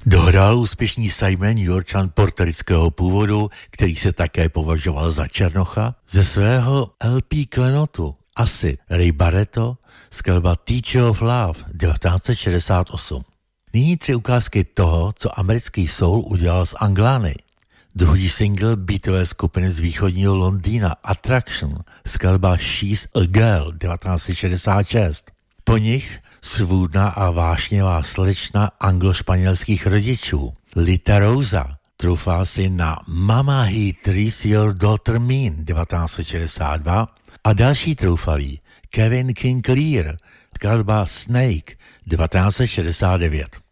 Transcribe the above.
Dohrál úspěšný Simon Yorkčan portorického původu, který se také považoval za černocha, ze svého LP klenotu Acid Ray Barretto, skladba Teacher of Love 1968. Nyní 3 ukázky toho, co americký soul udělal z Anglány. Druhý single beatové skupiny z východního Londýna Attraction, skladba She's a Girl 1966. Po nich svůdná a vášnivá slečna anglo-španělských rodičů Lita Rosa troufá si na Mama He Treats Your Daughter Mean 1962 a další troufalí Kevin King Clear, skladba Snake 1969.